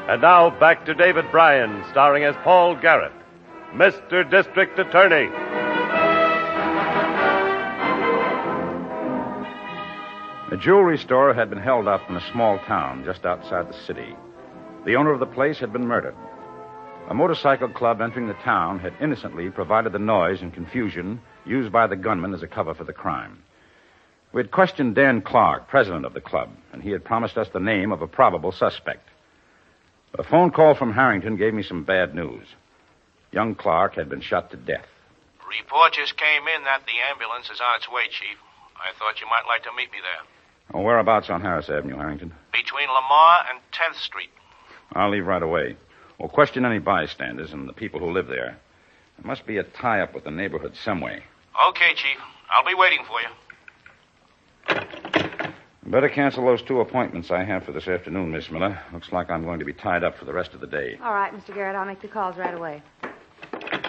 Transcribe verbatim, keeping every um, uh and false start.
And now back to David Bryan, starring as Paul Garrett, Mister District Attorney. A jewelry store had been held up in a small town just outside the city. The owner of the place had been murdered. A motorcycle club entering the town had innocently provided the noise and confusion used by the gunman as a cover for the crime. We had questioned Dan Clark, president of the club, and he had promised us the name of a probable suspect. A phone call from Harrington gave me some bad news. Young Clark had been shot to death. Report just came in that the ambulance is on its way, Chief. I thought you might like to meet me there. Oh, whereabouts on Harris Avenue, Harrington? Between Lamar and tenth Street. I'll leave right away. We'll question any bystanders and the people who live there. There must be a tie-up with the neighborhood some way. Okay, Chief. I'll be waiting for you. Better cancel those two appointments I have for this afternoon, Miss Miller. Looks like I'm going to be tied up for the rest of the day. All right, Mister Garrett. I'll make the calls right away.